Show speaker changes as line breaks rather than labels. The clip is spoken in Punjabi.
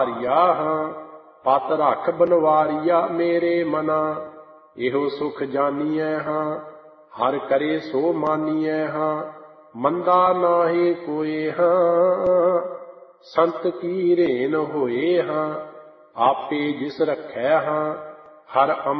ਹਾਂ ਪਤ ਰਖ ਬਨਵਾਰੀਆ ਮੇਰੇ ਮਨਾ। ਇਹੋ ਸੁਖ ਜਾਨੀਐ ਹਾਂ ਹਰ ਕਰੇ ਸੋ ਮਾਨੀਐ ਹਾਂ। ਮੰਦਾ ਨਾਹੀ ਕੋਏ ਹਾਂ ਸੰਤ ਕੀ ਰੇਨ ਹੋਏ ਹਾਂ। ਆਪੇ ਜਿਸ ਰਖੈ ਹਾਂ ਹਰ